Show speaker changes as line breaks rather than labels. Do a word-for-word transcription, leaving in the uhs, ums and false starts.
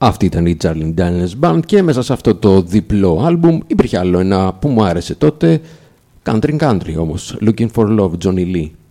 Αυτή ήταν η Charlie Daniels Band και μέσα σε αυτό το διπλό άλμπουμ υπήρχε άλλο ένα που μου άρεσε τότε, Country Country όμως, Looking for Love, Johnny Lee.